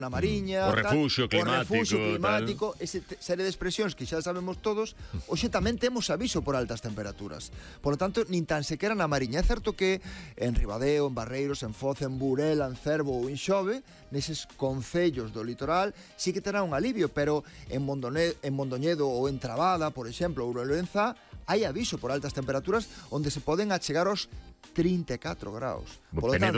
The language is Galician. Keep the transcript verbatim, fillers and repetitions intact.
na Mariña, o refuxio tal, climático, o refuxio tal. climático, ese serie de expresións que xa sabemos todos, hoxe tamén temos aviso por altas temperaturas. Por lo tanto, nin tan sequera na Mariña. É certo que en Ribadeo, en Barreiros, en Foz, en Burela, en Cervo ou en Xove, neses concellos do litoral, sí que terá un alivio, pero en, Mondone, en Mondoñedo ou en Trabada, por exemplo, ou en Loenza, hai aviso por altas temperaturas onde se poden achegar aos trinta e catro graus. Por lo tanto,